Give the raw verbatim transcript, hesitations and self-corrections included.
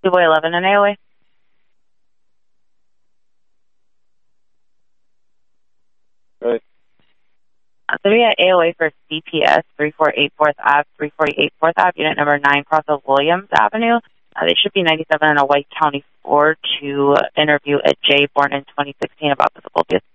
Boy eleven in A O A. Right. Uh, so we got A O A for C P S, three four eight fourth Ave, three forty-eight fourth Ave, unit number nine, cross of Williams Avenue. Uh, they should be ninety-seven in a White County Ford to interview a J born in twenty sixteen about physical abuse.